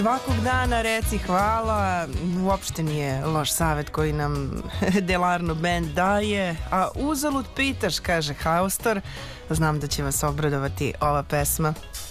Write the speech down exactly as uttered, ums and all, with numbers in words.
Svakog dana reci hvala, uopšte nije loš savjet koji nam Delarno band daje, a uzalud pitaš, kaže Haustor. Znam da će vas obradovati ova pesma.